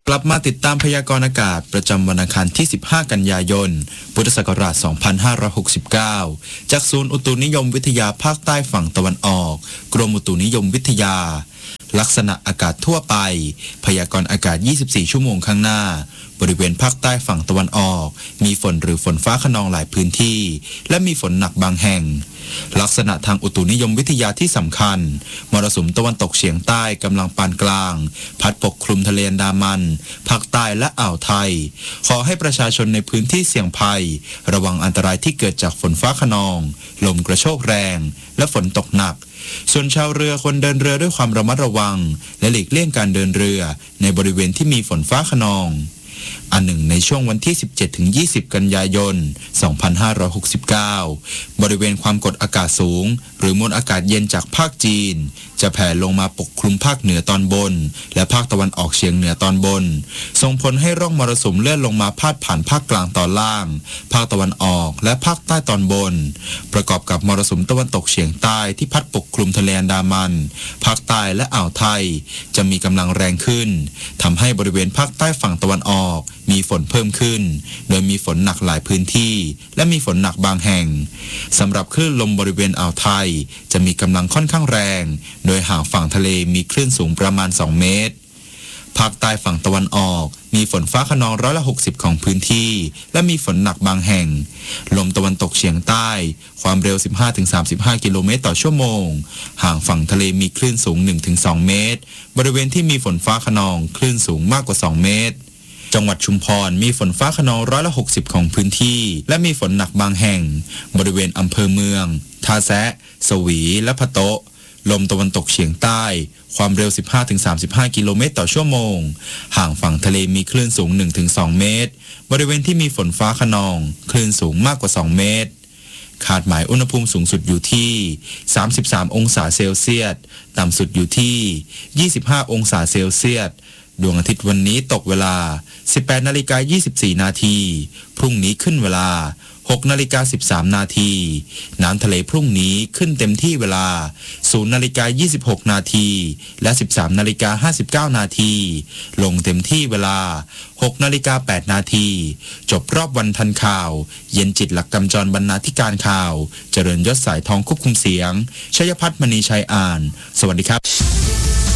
กลับมาติดตามพยากรณ์อากาศประจำวันอังคารที่ 15 กันยายน พุทธศักราช 2569 จากศูนย์อุตุนิยมวิทยาภาคใต้ฝั่งตะวันออก กรมอุตุนิยมวิทยา ลักษณะอากาศทั่วไป พยากรณ์อากาศ 24 ชั่วโมงข้างหน้า บริเวณภาคใต้ฝั่งตะวันออก มีฝนหรือฝนฟ้าคะนองหลายพื้นที่ และมีฝนหนักบางแห่ง ลักษณะทางอุตุนิยมวิทยาที่สำคัญ มรสุมตะวันตกเฉียงใต้กำลังปานกลาง พัดปกคลุมทะเลอันดามัน ภาคใต้และอ่าวไทย ขอให้ประชาชนในพื้นที่เสี่ยงภัย ระวังอันตรายที่เกิดจากฝนฟ้าคะนอง ลมกระโชกแรง และฝนตกหนัก ส่วนชาวเรือควรเดินเรือด้วยความระมัดระวัง และหลีกเลี่ยงการเดินเรือในบริเวณที่มีฝนฟ้าคะนองอันหนึ่งในช่วงวันที่ 17-20 กันยายน 2569 บริเวณความกดอากาศสูงหรือมวลอากาศเย็นจากภาคจีนจะแผ่ลงมาปกคลุมภาคเหนือตอนบนและภาคตะวันออกเฉียงเหนือตอนบนส่งผลให้ร่องมรสุมเลื่อนลงมาพาดผ่านภาคกลางตอนล่างภาคตะวันออกและภาคใต้ตอนบนประกอบกับมรสุมตะวันตกเฉียงใต้ที่พัดปกคลุมทะเลอันดามันภาคใต้และอ่าวไทยจะมีกำลังแรงขึ้นทำให้บริเวณภาคใต้ฝั่งตะวันออกมีฝนเพิ่มขึ้นโดยมีฝนหนักหลายพื้นที่และมีฝนหนักบางแห่งสำหรับคลื่นลมบริเวณอ่าวไทยจะมีกำลังค่อนข้างแรงโดยห่างฝั่งทะเลมีคลื่นสูงประมาณ2 เมตรภาคใต้ฝั่งตะวันออกมีฝนฟ้าคะนอง60%ของพื้นที่และมีฝนหนักบางแห่งลมตะวันตกเฉียงใต้ความเร็ว 15-35 กิโลเมตรต่อชั่วโมงห่างฝั่งทะเลมีคลื่นสูง 1-2 เมตรบริเวณที่มีฝนฟ้าคะนองคลื่นสูงมากกว่า2 เมตรจังหวัดชุมพรมีฝนฟ้าคะนอง60%ของพื้นที่และมีฝนหนักบางแห่งบริเวณอำเภอเมืองท่าแซะสวีและพะโต๊ะลมตะวันตกเฉียงใต้ความเร็ว 15-35 กิโลเมตรต่อชั่วโมงห่างฝั่งทะเลมีคลื่นสูง 1-2 เมตรบริเวณที่มีฝนฟ้าคะนองคลื่นสูงมากกว่า2 เมตรคาดหมายอุณหภูมิสูงสุดอยู่ที่33 องศาเซลเซียสต่ำสุดอยู่ที่25 องศาเซลเซียสดวงอาทิตย์วันนี้ตกเวลา 18:24 นาทีพรุ่งนี้ขึ้นเวลา 6:13 นาทีน้ำทะเลพรุ่งนี้ขึ้นเต็มที่เวลา 0:26 นาทีและ 13:59 นาทีลงเต็มที่เวลา 6:08 นาทีจบรอบวันทันข่าวเย็นจิตหลักกำจรบรรณาธิการข่าวเจริญยศสายทองควบคุมเสียงชัยพัฒน์มณีชัยอ่านสวัสดีครับ